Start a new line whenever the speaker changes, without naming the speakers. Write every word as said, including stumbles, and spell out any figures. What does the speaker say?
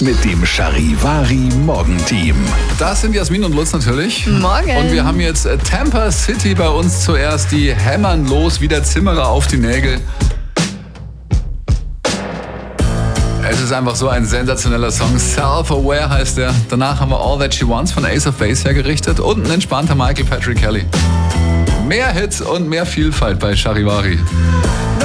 mit dem Charivari Morgenteam.
Das sind Jasmin und Lutz natürlich.
Morgen.
Und wir haben jetzt Tampa City bei uns zuerst. Die hämmern los wie der Zimmerer auf die Nägel. Es ist einfach so ein sensationeller Song. Self-Aware heißt der. Danach haben wir All That She Wants von Ace of Base hergerichtet und ein entspannter Michael Patrick Kelly. Mehr Hits und mehr Vielfalt bei Charivari.